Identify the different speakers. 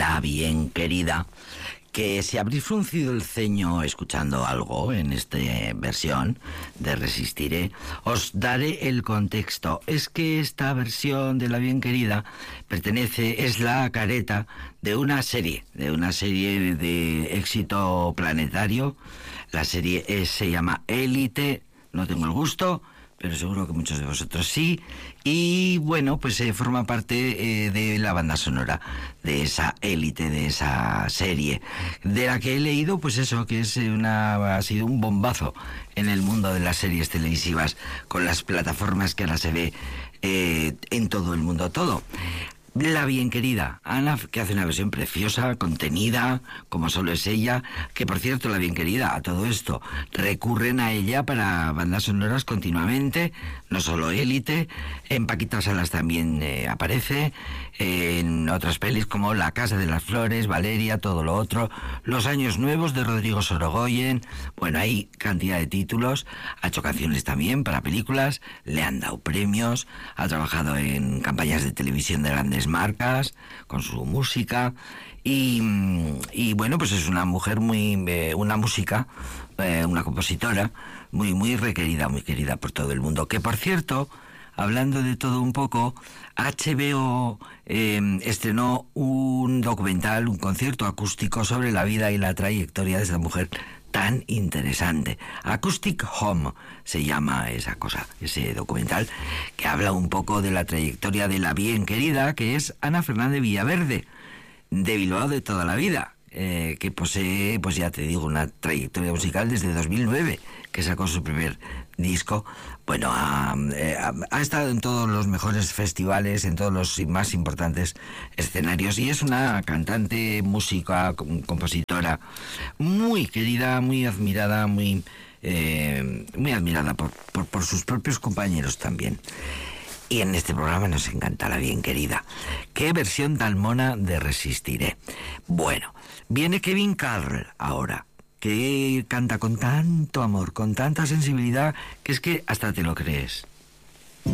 Speaker 1: La bien querida, que si habréis fruncido el ceño escuchando algo en esta versión de Resistiré, os daré el contexto. Es que esta versión de La bien querida es la careta de una serie de éxito planetario. La serie se llama Élite, no tengo el gusto, pero seguro que muchos de vosotros sí. Y bueno, pues forma parte de la banda sonora de esa Élite, de esa serie, de la que he leído, pues eso, que ha sido un bombazo en el mundo de las series televisivas, con las plataformas que ahora se ve en todo el mundo, todo. La bien querida, Ana, que hace una versión preciosa, contenida, como solo es ella, que por cierto, la bien querida, a todo esto, recurren a ella para bandas sonoras continuamente, no solo Élite, en Paquita Salas también aparece, en otras pelis como La Casa de las Flores, Valeria, todo lo otro, Los Años Nuevos de Rodrigo Sorogoyen, bueno, hay cantidad de títulos, ha hecho canciones también para películas, le han dado premios, ha trabajado en campañas de televisión de grandes marcas con su música y bueno, pues es una mujer una compositora muy requerida, muy querida por todo el mundo, que por cierto, hablando de todo un poco, HBO estrenó un documental, un concierto acústico sobre la vida y la trayectoria de esta mujer tan interesante. Acoustic Home se llama ese documental, que habla un poco de la trayectoria de la bien querida, que es Ana Fernández Villaverde, de Bilbao de toda la vida, que posee, pues ya te digo, una trayectoria musical desde 2009, que sacó su primer disco. Bueno, ha estado en todos los mejores festivales, en todos los más importantes escenarios, y es una cantante, música, compositora muy querida, muy admirada, muy admirada por sus propios compañeros también. Y en este programa nos encanta la bien querida. ¡Qué versión tan mona de Resistiré! Bueno, viene Kevin Carroll ahora, que canta con tanto amor, con tanta sensibilidad, que es que hasta te lo crees.